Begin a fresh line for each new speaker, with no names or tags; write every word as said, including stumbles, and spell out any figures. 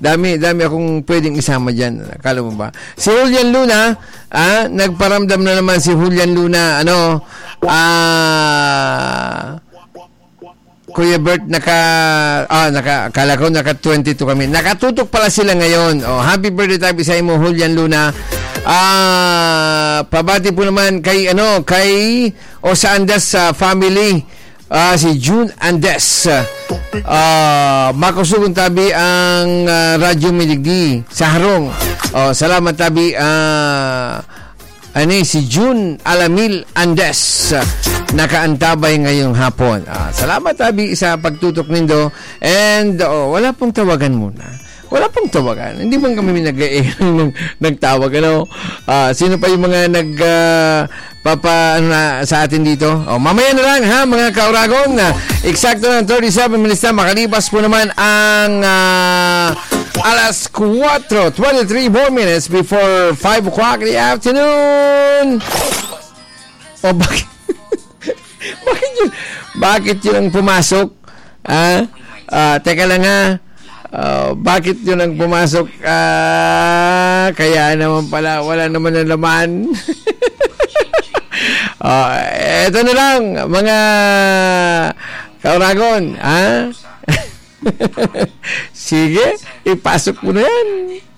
Dami, dami akong pwedeng isama dyan. Akala mo ba? Si Julian Luna, ah, nagparamdam na naman si Julian Luna, ano, ah, Kuya Bert, naka, ah, naka, akala ko naka twenty-two kami. Nakatutok pala sila ngayon. Oh, happy birthday tayo sa imo, Julian Luna. Ah, pabati po naman kay, ano, kay Osa Andes sa uh, family. Ah, si June Andes. Ah, makusugon tabi ang uh, Radyo Miligdi sa Harong. Oh, salamat tabi, ah, ani si June Alamil Andes, nakaantabay ngayong hapon. Ah, salamat tabi sa pagtutok nindo. And oh, wala pong tawagan muna. Wala pong tawagan. Hindi man kami nag-e ng nagtawag, ano. Ah, sino pa yung mga nag uh, papa ano na sa atin dito? Oh, mamaya na lang ha, mga kauragong. Uh, eksakto ng thirty-seven minutes na makalipas po naman ang uh, alas four, twenty-three more minutes before five o'clock in the afternoon. Oh, bakit? bakit yun? Bakit yun ang pumasok? Ah, uh, teka lang ha. Uh, bakit yun ang pumasok? Uh, kaya naman pala, wala naman na laman. uh, eto na lang, mga kauragon. Ha? Sige, ipasok mo na yan.